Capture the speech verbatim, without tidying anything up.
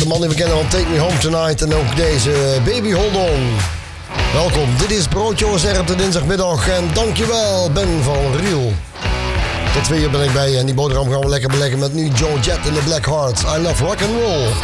de man die we kennen van Take Me Home Tonight en ook deze Baby Hold On. Welkom, dit is Broodje O S R op de dinsdagmiddag en dankjewel Ben van Riel. Tot twee uur ben ik bij je en die boterham gaan we lekker beleggen met nu Joe Jett en de Black Hearts. I love rock and roll.